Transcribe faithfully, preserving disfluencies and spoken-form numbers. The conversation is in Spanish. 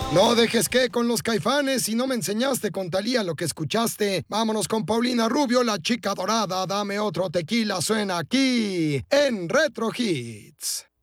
No dejes que con los Caifanes, si no me enseñaste con Thalía lo que escuchaste. Vámonos con Paulina Rubio, la chica dorada. Dame otro tequila, suena aquí en Retro Hits.